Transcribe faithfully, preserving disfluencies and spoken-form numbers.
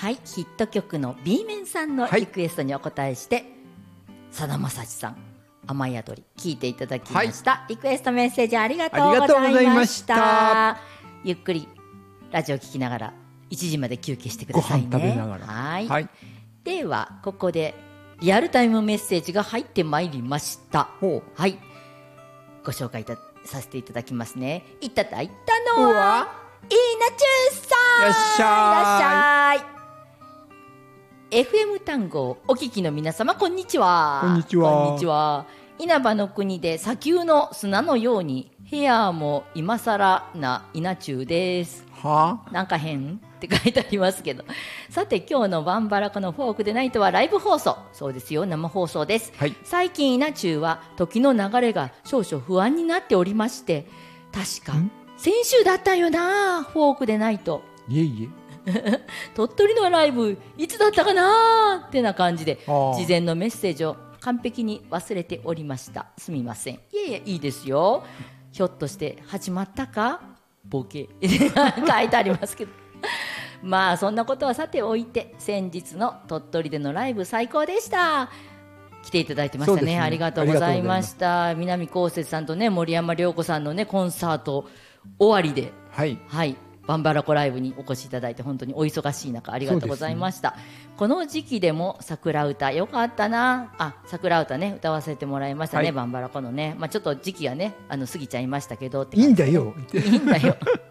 はい、ヒット曲の B 面さんのリクエストにお答えしてさだまさしさん雨宿り聞いていただきました、はい、リクエストメッセージありがとうございました。ゆっくりラジオ聞きながらいちじまで休憩してくださいね。 ご飯食べながら。 はい、はい、ではここでリアルタイムメッセージが入ってまいりました。はい、ご紹介いたさせていただきますね。いただいたのはイーナチューさん、 いらっしゃい。 いらっしゃい。エフエム 単語をお聞きの皆様こんにちは。 こんにちは。 こんにちは。稲葉の国で砂丘の砂のようにヘアも今更な稲中です。 はなんか変って書いてありますけど、さて今日のバンバラコのフォークでナイトはライブ放送。そうですよ、生放送です、はい、最近稲中は時の流れが少々不安になっておりまして、確か先週だったよな、フォークでナイト。 いえいえ鳥取のライブいつだったかなってな感じで事前のメッセージを完璧に忘れておりました。すみません。いえいえ、いいですよ。ひょっとして始まったかボケ書いてありますけどまあそんなことはさておいて、先日の鳥取でのライブ最高でした。来ていただいてました ね, ねありがとうございました。南こうせつさんとね森山良子さんのねコンサート終わりで、はい、はい、バンバラコライブにお越しいただいて本当にお忙しい中ありがとうございました、ね、この時期でも桜歌よかったなあ。桜歌ね歌わせてもらいましたね、はい、バンバラコのね、まあ、ちょっと時期はねあの過ぎちゃいましたけどって、ね、 いいんだよいいんだよ